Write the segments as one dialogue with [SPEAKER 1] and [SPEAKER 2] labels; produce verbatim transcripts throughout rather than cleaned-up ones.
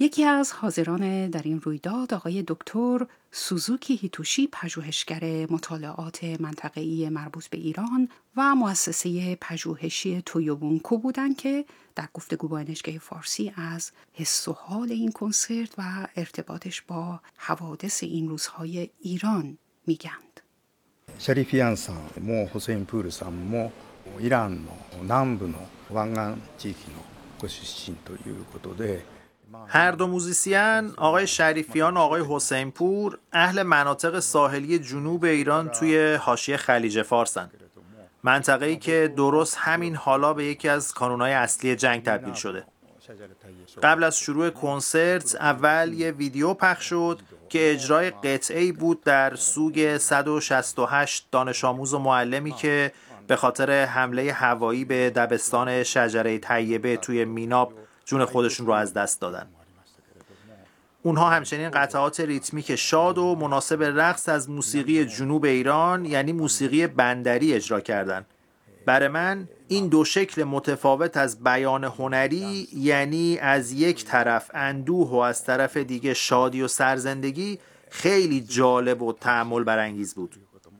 [SPEAKER 1] یکی از حاضران در این رویداد آقای دکتر سوزوکی هیتوشی، پژوهشگر مطالعات منطقه‌ای مربوط به ایران و مؤسسه پژوهشی تویوبونکو بودند که در گفتگو با ان اچ کی فارسی از حس و حال این کنسرت و ارتباطش با حوادث این روزهای ایران میگند.
[SPEAKER 2] シャリフィアンさんもホセインプールさんもイランの南部の湾岸地域のご出身ということで
[SPEAKER 3] هر دو موزیسین، آقای شریفیان و آقای حسین پور، اهل مناطق ساحلی جنوب ایران توی حاشیه خلیج فارسن. منطقه‌ای که درست همین حالا به یکی از کانونهای اصلی جنگ تبدیل شده. قبل از شروع کنسرت اول یه ویدیو پخش شد که اجرای قطعه‌ای بود در سوگ صد و شصت و هشت دانش آموز و معلمی که به خاطر حمله هوایی به دبستان شجره طیبه توی میناب جون خودشون رو از دست دادن. اونها همچنین قطعات ریتمیک شاد و مناسب رقص از موسیقی جنوب ایران یعنی موسیقی بندری اجرا کردن. برای من این دو شکل متفاوت از بیان هنری، یعنی از یک طرف اندوه و از طرف دیگه شادی و سرزندگی، خیلی جالب و تأمل برانگیز بود.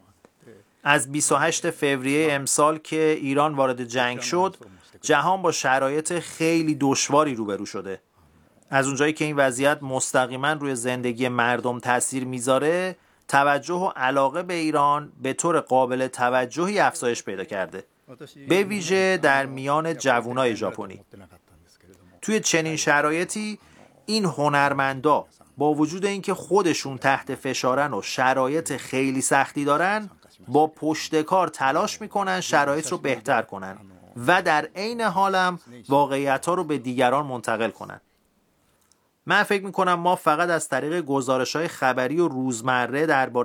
[SPEAKER 3] از بیست و هشتم فوریه امسال که ایران وارد جنگ شد، جهان با شرایط خیلی دشواری روبرو شده. از اونجایی که این وضعیت مستقیما روی زندگی مردم تأثیر میذاره، توجه و علاقه به ایران به طور قابل توجهی افزایش پیدا کرده، به ویژه در میان جوانای ژاپنی. توی چنین شرایطی این هنرمندا با وجود اینکه خودشون تحت فشارن و شرایط خیلی سختی دارن، با پشتکار تلاش میکنن شرایط رو بهتر کنن و در عین حالم واقعیت‌ها رو به دیگران منتقل کنن. من فکر میکنم ما فقط از طریق گزارش‌های خبری و روزمره درباره